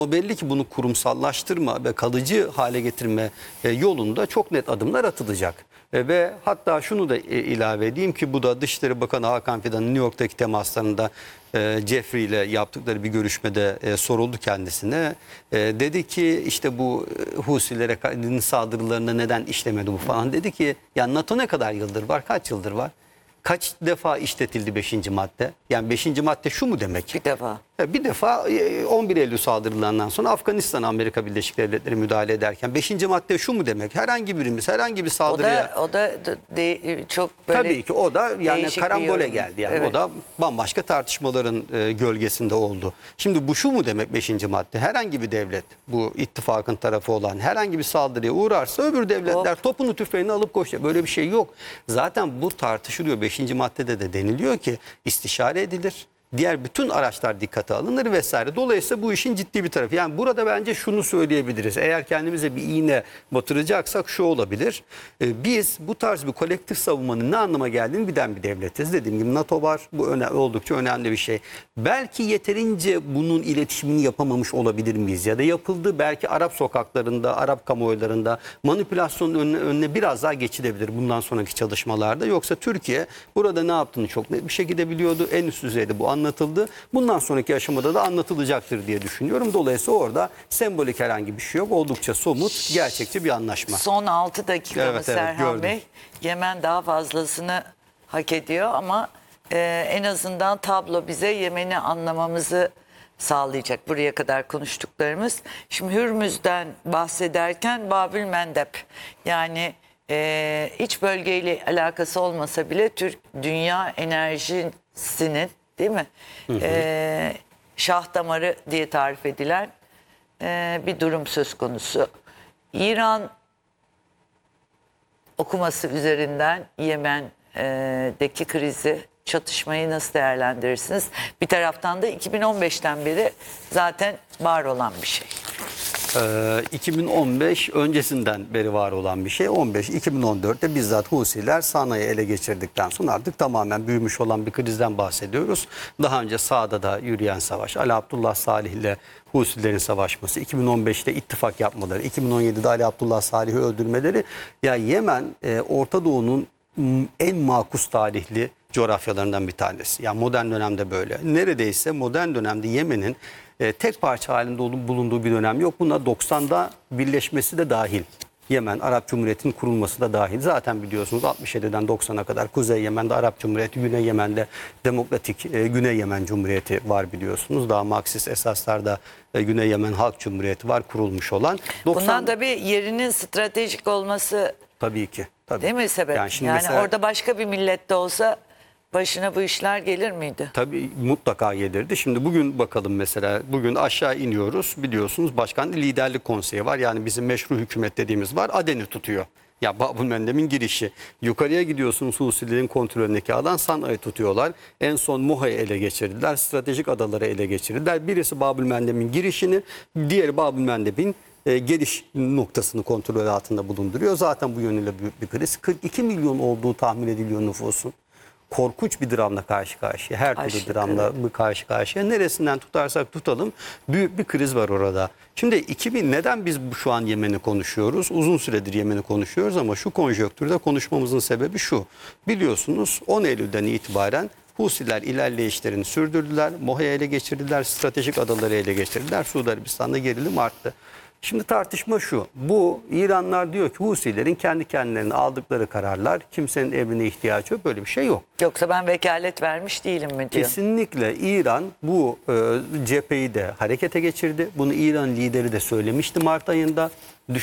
O belli ki bunu kurumsallaştırma ve kalıcı hale getirme yolunda çok net adımlar atılacak. Ve hatta şunu da ilave edeyim ki bu da Dışişleri Bakanı Hakan Fidan'ın New York'taki temaslarında Jeffrey ile yaptıkları bir görüşmede soruldu kendisine. Dedi ki işte bu Husilere saldırılarına neden işlemedi bu falan. Dedi ki ya NATO ne kadar yıldır var, kaç yıldır var? Kaç defa işletildi 5. madde? Yani 5. madde şu mu demek? Bir defa. Bir defa 11 Eylül saldırılarından sonra Afganistan Amerika Birleşik Devletleri müdahale ederken 5. madde şu mu demek? Herhangi birimiz herhangi bir saldırıya... O da çok böyle... Tabii ki o da yani karambole yorum. geldi. Yani Evet. o da bambaşka tartışmaların gölgesinde oldu. Şimdi bu şu mu demek 5. madde? Herhangi bir devlet, bu ittifakın tarafı olan herhangi bir saldırıya uğrarsa öbür devletler topunu tüfeğini alıp koşuyor. Böyle bir şey yok. Zaten bu tartışılıyor. 5. maddede de deniliyor ki istişare edilir. Diğer bütün araçlar dikkate alınır vesaire. Dolayısıyla bu işin ciddi bir tarafı. Yani burada bence şunu söyleyebiliriz. Eğer kendimize bir iğne batıracaksak şu olabilir. Biz bu tarz bir kolektif savunmanın ne anlama geldiğini bilen bir devletiz. Dediğim gibi NATO var. Bu oldukça önemli bir şey. Belki yeterince bunun iletişimini yapamamış olabilir miyiz? Ya da yapıldı belki Arap sokaklarında, Arap kamuoylarında manipülasyonun önüne biraz daha geçilebilir bundan sonraki çalışmalarda. Yoksa Türkiye burada ne yaptığını çok net bir şekilde biliyordu. En üst düzeyde bu anlatıldı. Bundan sonraki aşamada da anlatılacaktır diye düşünüyorum. Dolayısıyla orada sembolik herhangi bir şey yok. Oldukça somut, gerçekçi bir anlaşma. Son 6 dakikamız Evet, Serhan gördüm. Bey. Yemen daha fazlasını hak ediyor ama en azından tablo bize Yemen'i anlamamızı sağlayacak. Buraya kadar konuştuklarımız. Şimdi Hürmüz'den bahsederken Babül Mendeb, yani hiç bölgeyle alakası olmasa bile dünya enerjisinin, değil mi? Şah damarı diye tarif edilen bir durum söz konusu. İran okuması üzerinden Yemen'deki krizi, çatışmayı nasıl değerlendirirsiniz? Bir taraftan da 2015'ten beri zaten var olan bir şey. 2015 öncesinden beri var olan bir şey. 2014'te bizzat Husiler Sana'yı ele geçirdikten sonra artık tamamen büyümüş olan bir krizden bahsediyoruz. Daha önce sahada da yürüyen savaş, Ali Abdullah Salih ile Husilerin savaşması, 2015'te ittifak yapmaları, 2017'de Ali Abdullah Salih'i öldürmeleri. Ya Yemen Orta Doğu'nun en makus tarihli coğrafyalarından bir tanesi. Yani modern dönemde böyle. Neredeyse modern dönemde Yemen'in tek parça halinde bulunduğu bir dönem yok. Buna 90'da birleşmesi de dahil. Yemen Arap Cumhuriyeti'nin kurulması da dahil. Zaten biliyorsunuz 67'den 90'a kadar Kuzey Yemen'de Arap Cumhuriyeti, Güney Yemen'de Demokratik Güney Yemen Cumhuriyeti var biliyorsunuz. Daha Marksist esaslarda Güney Yemen Halk Cumhuriyeti var kurulmuş olan. Bundan da bir yerinin stratejik olması, tabii ki. Tabii. Değil mi sebep? Yani, mesela, orada başka bir millette olsa başına bu işler gelir miydi? Tabii mutlaka gelirdi. Şimdi bugün bakalım mesela. Bugün aşağı iniyoruz. Biliyorsunuz Başkan Liderlik Konseyi var. Yani bizim meşru hükümet dediğimiz var. Aden'i tutuyor. Ya Babül Mendeb'in girişi. Yukarıya gidiyorsunuz, Husilerin kontrolündeki alan Sana'yı tutuyorlar. En son Muha'yı ele geçirdiler. Stratejik adaları ele geçirdiler. Birisi Babül Mendeb'in girişini, diğeri Babül Mendeb'in geliş noktasını kontrol altında bulunduruyor. Zaten bu yönüyle büyük bir kriz. 42 milyon olduğu tahmin ediliyor nüfusun. Korkunç bir dramla karşı karşıya. Her türlü dramla karşı karşıya. Neresinden tutarsak tutalım büyük bir kriz var orada. Şimdi neden biz şu an Yemen'i konuşuyoruz? Uzun süredir Yemen'i konuşuyoruz ama şu konjonktürde konuşmamızın sebebi şu. Biliyorsunuz 10 Eylül'den itibaren Husiler ilerleyişlerini sürdürdüler. Mohya'yı ele geçirdiler. Stratejik adaları ele geçirdiler. Suudi Arabistan'da gerilim arttı. Şimdi tartışma şu. Bu İranlar diyor ki Husilerin kendi kendilerine aldıkları kararlar, kimsenin emrine ihtiyacı yok. Böyle bir şey yok. Yoksa ben vekalet vermiş değilim mi diyor. Kesinlikle İran bu cepheyi de harekete geçirdi. Bunu İran lideri de söylemişti Mart ayında.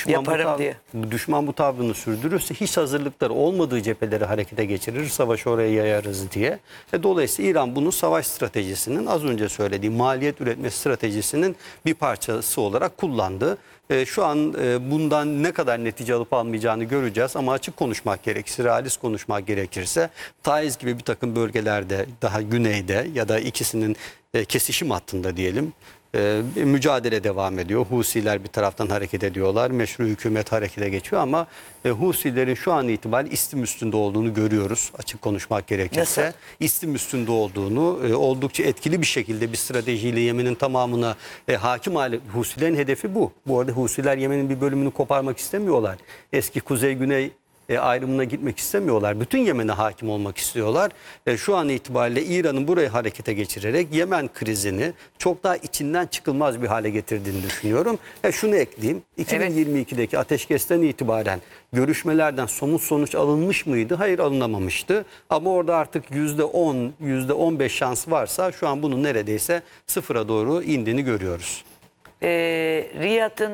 Düşman bu tavrını sürdürürse hiç hazırlıkları olmadığı cepheleri harekete geçirir, savaşı oraya yayarız diye. Dolayısıyla İran bunu savaş stratejisinin, az önce söylediğim maliyet üretme stratejisinin bir parçası olarak kullandı. Şu an bundan ne kadar netice alıp almayacağını göreceğiz ama açık konuşmak gerekirse, realist konuşmak gerekirse Taiz gibi bir takım bölgelerde daha güneyde ya da ikisinin kesişim hattında diyelim mücadele devam ediyor. Husiler bir taraftan hareket ediyorlar. Meşru hükümet harekete geçiyor ama Husilerin şu an itibariyle İstim üstünde olduğunu görüyoruz. Açık konuşmak gerekirse. Nasıl? İstim üstünde olduğunu, oldukça etkili bir şekilde bir stratejiyle Yemen'in tamamına hakim hale. Husilerin hedefi bu. Bu arada Husiler Yemen'in bir bölümünü koparmak istemiyorlar. Eski kuzey-güney ayrımına gitmek istemiyorlar. Bütün Yemen'e hakim olmak istiyorlar. Şu an itibariyle İran'ın burayı harekete geçirerek Yemen krizini çok daha içinden çıkılmaz bir hale getirdiğini düşünüyorum. Şunu ekleyeyim. 2022'deki ateşkesten itibaren görüşmelerden somut sonuç alınmış mıydı? Hayır, alınamamıştı. Ama orada artık %10, %15 şans varsa şu an bunun neredeyse sıfıra doğru indiğini görüyoruz. Riyad'ın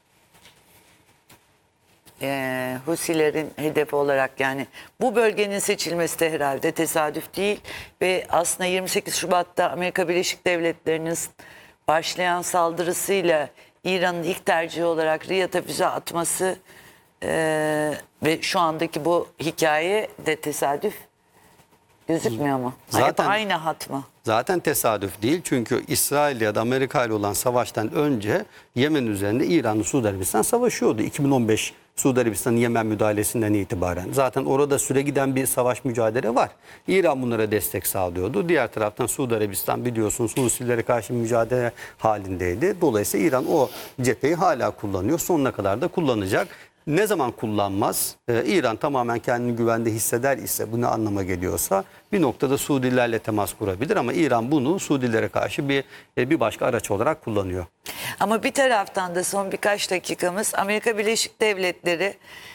Husilerin hedefi olarak, yani bu bölgenin seçilmesi de herhalde tesadüf değil ve aslında 28 Şubat'ta Amerika Birleşik Devletleri'nin başlayan saldırısıyla İran'ın ilk tercihi olarak Riyad'a füze atması ve şu andaki bu hikaye de tesadüf gözükmüyor mu? Zaten- Hep aynı hat mı? Zaten tesadüf değil, çünkü İsrail ya da Amerika ile olan savaştan önce Yemen üzerinde İran'la Suudi Arabistan savaşıyordu. 2015 Suudi Arabistan'ın Yemen müdahalesinden itibaren. Zaten orada süre giden bir savaş mücadele var. İran bunlara destek sağlıyordu. Diğer taraftan Suudi Arabistan biliyorsunuz Husilere karşı mücadele halindeydi. Dolayısıyla İran o cepheyi hala kullanıyor. Sonuna kadar da kullanacak. Ne zaman kullanmaz? İran tamamen kendini güvende hisseder ise, bu ne anlama geliyorsa bir noktada Suudilerle temas kurabilir ama İran bunu Suudilere karşı bir başka araç olarak kullanıyor. Ama bir taraftan da son birkaç dakikamız, Amerika Birleşik Devletleri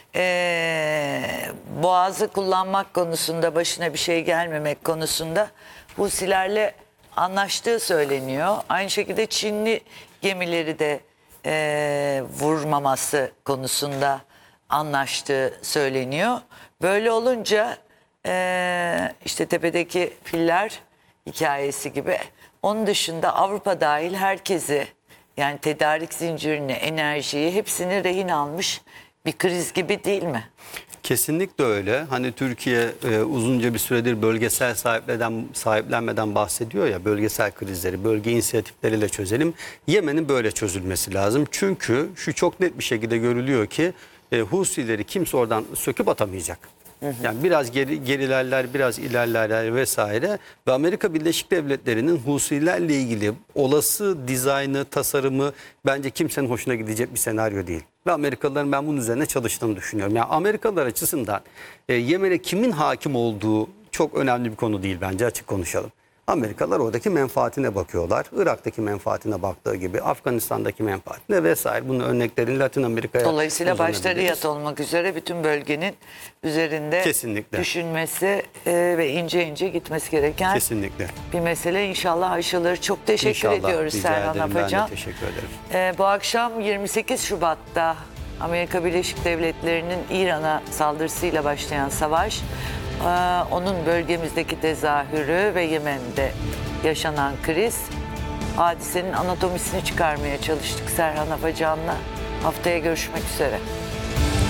Boğaz'ı kullanmak konusunda, başına bir şey gelmemek konusunda Husilerle anlaştığı söyleniyor. Aynı şekilde Çinli gemileri de vurmaması konusunda anlaştığı söyleniyor. Böyle olunca işte tepedeki filler hikayesi gibi, onun dışında Avrupa dahil herkesi, yani tedarik zincirini, enerjiyi, hepsini rehin almış bir kriz gibi değil mi? Kesinlikle öyle. Hani Türkiye uzunca bir süredir bölgesel sahiplenmeden bahsediyor ya, bölgesel krizleri bölge inisiyatifleriyle çözelim. Yemen'in böyle çözülmesi lazım. Çünkü şu çok net bir şekilde görülüyor ki Husileri kimse oradan söküp atamayacak. Yani biraz gerilerler, biraz ilerlerler vesaire ve Amerika Birleşik Devletleri'nin Husilerle ilgili olası dizaynı, tasarımı bence kimsenin hoşuna gidecek bir senaryo değil. Ve Amerikalıların ben bunun üzerine çalıştığını düşünüyorum. Yani Amerikalılar açısından Yemen'e kimin hakim olduğu çok önemli bir konu değil bence, açık konuşalım. Amerikalılar oradaki menfaatine bakıyorlar. Irak'taki menfaatine baktığı gibi Afganistan'daki menfaatine vesaire. Bunun örneklerini Latin Amerika'ya Dolayısıyla başta uzanabiliriz. Riyad olmak üzere bütün bölgenin üzerinde Kesinlikle. düşünmesi ve ince ince gitmesi gereken Kesinlikle. bir mesele. İnşallah aşılır. Çok teşekkür İnşallah, ediyoruz rica Serhan ederim. Ben de Afacan. teşekkür ederim. Bu akşam 28 Şubat'ta Amerika Birleşik Devletleri'nin İran'a saldırısıyla başlayan savaş, onun bölgemizdeki tezahürü ve Yemen'de yaşanan kriz, hadisenin anatomisini çıkarmaya çalıştık Serhan Afacan'la. Haftaya görüşmek üzere.